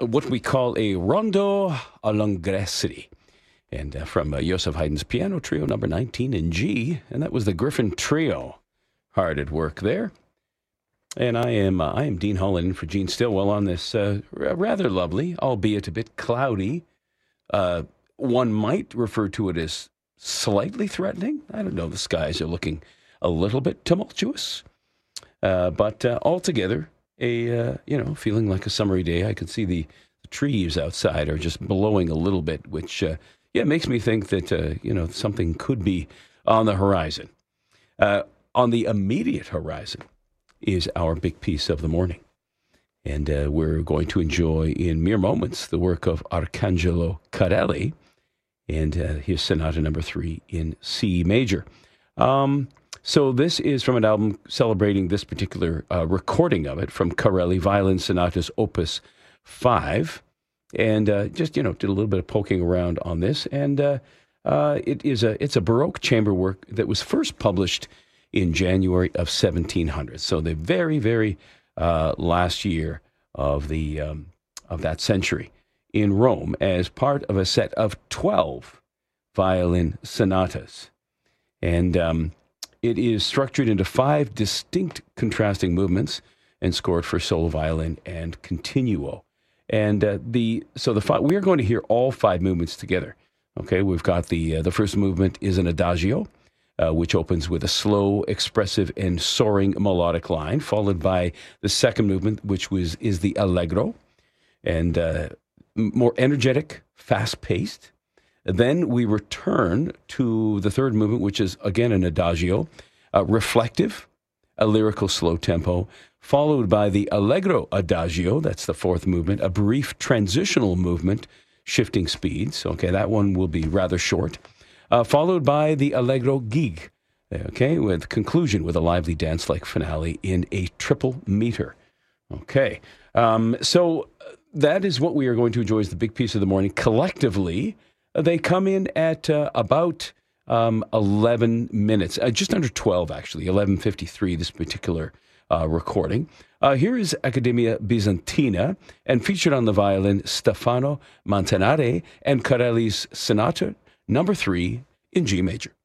what we call a rondo all'ingressisti. And from Joseph Haydn's Piano Trio number 19 in G. And that was the Griffin Trio. Hard at work there. And I am Dean Holland in for Gene Stillwell on this rather lovely, albeit a bit cloudy. One might refer to it as slightly threatening. I don't know. The skies are looking a little bit tumultuous. But altogether, feeling like a summery day. I can see the trees outside are just blowing a little bit, which, makes me think that, something could be on the horizon. On the immediate horizon is our big piece of the morning. And we're going to enjoy in mere moments the work of Arcangelo Carelli and his Sonata number 3 in C major. So this is from an album celebrating this particular recording of it from Carelli, Violin Sonatas Opus 5. And did a little bit of poking around on this. And it's a Baroque chamber work that was first published in January of 1700. So the very, very last year of that century in Rome as part of a set of 12 violin sonatas. And it is structured into 5 distinct contrasting movements and scored for solo violin and continuo. And we are going to hear all 5 movements together. Okay, we've got the first movement is an adagio, which opens with a slow, expressive, and soaring melodic line, followed by the second movement, which is the allegro, and more energetic, fast-paced. Then we return to the third movement, which is, again, an adagio, reflective, a lyrical slow tempo, followed by the allegro adagio, that's the fourth movement, a brief transitional movement, shifting speeds. Okay, that one will be rather short. Followed by the allegro gig, okay, with conclusion with a lively dance-like finale in a triple meter. Okay, so that is what we are going to enjoy as the big piece of the morning. Collectively, they come in at about 11 minutes, just under 12 actually, 11:53, this particular recording. Here is Accademia Bizantina, and featured on the violin, Stefano Montanari and Carelli's Sonata number 3 in G major.